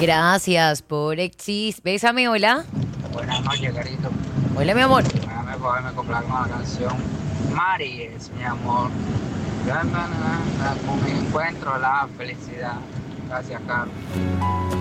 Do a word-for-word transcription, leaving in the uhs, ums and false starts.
Gracias por existir. Bésame, hola. Buenas noches, carito. Hola, mi amor. Déjame poderme comprar con la canción Mari es mi amor. Na, na, na, na, Con mi encuentro la felicidad. Gracias, Carlos.